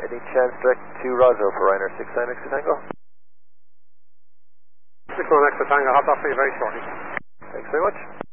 Any chance direct to Roswell for Ryanair 69 Extra Tango? 61 Extra Tango, hot off for you very shortly. Thanks very much.